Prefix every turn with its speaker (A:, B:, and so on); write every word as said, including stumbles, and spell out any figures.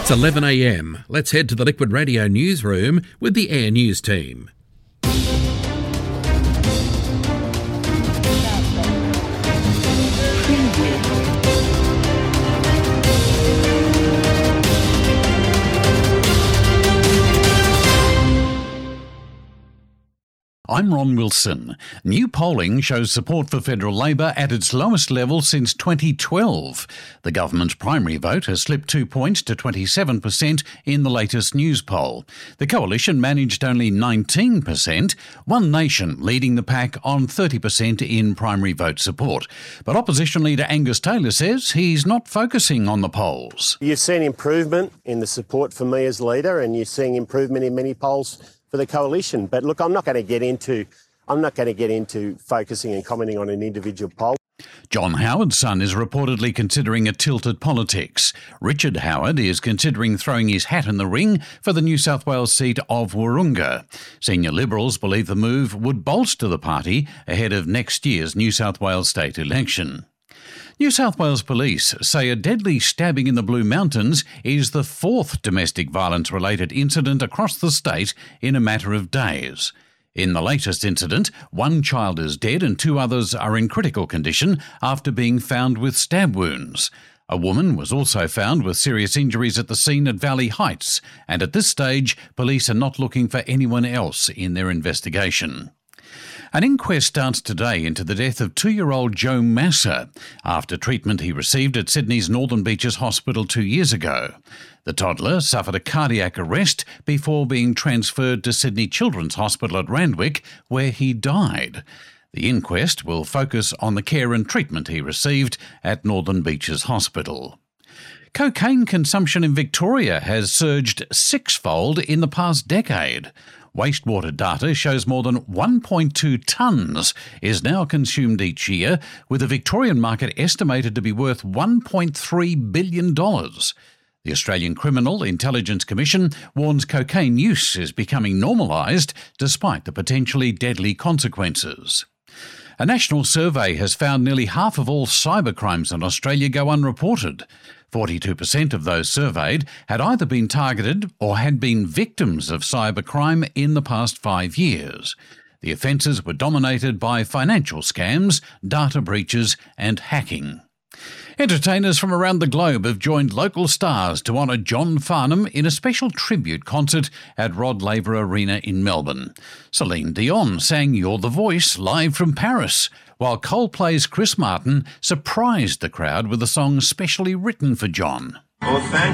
A: It's eleven a m. Let's head to the Liquid Radio newsroom with the Air News team.
B: I'm Ron Wilson. New polling shows support for federal Labor at its lowest level since twenty twelve. The government's primary vote has slipped two points to twenty-seven percent in the latest news poll. The coalition managed only nineteen percent, One Nation leading the pack on thirty percent in primary vote support. But opposition leader Angus Taylor says he's not focusing on the polls.
C: You've seen improvement in the support for me as leader, and you're seeing improvement in many polls for the coalition. But look, I'm not going to get into I'm not going to get into focusing and commenting on an individual poll.
B: John Howard's son is reportedly considering a tilt at politics. Richard Howard is considering throwing his hat in the ring for the New South Wales seat of Wahroonga. Senior Liberals believe the move would bolster the party ahead of next year's New South Wales state election. New South Wales Police say a deadly stabbing in the Blue Mountains is the fourth domestic violence-related incident across the state in a matter of days. In the latest incident, one child is dead and two others are in critical condition after being found with stab wounds. A woman was also found with serious injuries at the scene at Valley Heights, and at this stage, police are not looking for anyone else in their investigation. An inquest starts today into the death of two-year-old Joe Massa after treatment he received at Sydney's Northern Beaches Hospital two years ago. The toddler suffered a cardiac arrest before being transferred to Sydney Children's Hospital at Randwick, where he died. The inquest will focus on the care and treatment he received at Northern Beaches Hospital. Cocaine consumption in Victoria has surged sixfold in the past decade. Wastewater data shows more than one point two tonnes is now consumed each year, with the Victorian market estimated to be worth one point three billion dollars. The Australian Criminal Intelligence Commission warns cocaine use is becoming normalised despite the potentially deadly consequences. A national survey has found nearly half of all cybercrimes in Australia go unreported. forty-two percent of those surveyed had either been targeted or had been victims of cybercrime in the past five years. The offences were dominated by financial scams, data breaches and hacking. Entertainers from around the globe have joined local stars to honour John Farnham in a special tribute concert at Rod Laver Arena in Melbourne. Celine Dion sang You're the Voice live from Paris, while Coldplay's Chris Martin surprised the crowd with a song specially written for John.
D: Oh, thank